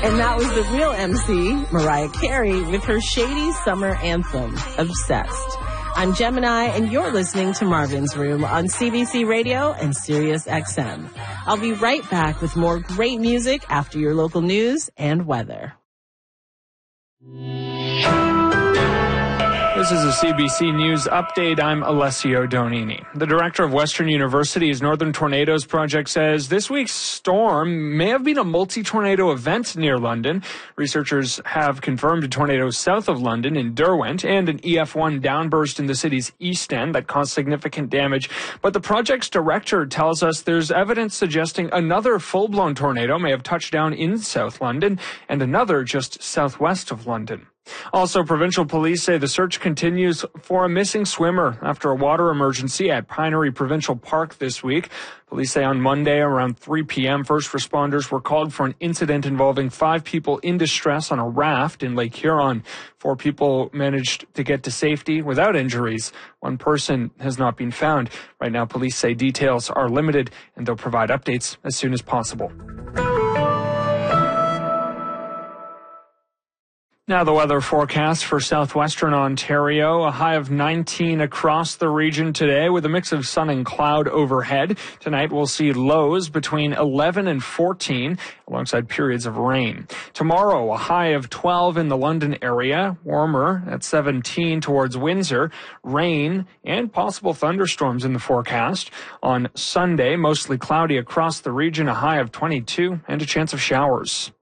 And that was the real MC, Mariah Carey, with her shady summer anthem, Obsessed. I'm Gemini, and you're listening to Marvin's Room on CBC Radio and Sirius XM. I'll be right back with more great music after your local news and weather. This is a CBC News update. I'm Alessio Donini. The director of Western University's Northern Tornadoes Project says this week's storm may have been a multi-tornado event near London. Researchers have confirmed a tornado south of London in Derwent and an EF1 downburst in the city's east end that caused significant damage. But the project's director tells us there's evidence suggesting another full-blown tornado may have touched down in South London and another just southwest of London. Also, provincial police say the search continues for a missing swimmer after a water emergency at Pinery Provincial Park this week. Police say on Monday around 3 p.m., first responders were called for an incident involving 5 people in distress on a raft in Lake Huron. 4 people managed to get to safety without injuries. 1 person has not been found. Right now, police say details are limited and they'll provide updates as soon as possible. Now the weather forecast for southwestern Ontario, a high of 19 across the region today with a mix of sun and cloud overhead. Tonight we'll see lows between 11 and 14 alongside periods of rain. Tomorrow, a high of 12 in the London area, warmer at 17 towards Windsor, rain and possible thunderstorms in the forecast. On Sunday, mostly cloudy across the region, a high of 22 and a chance of showers.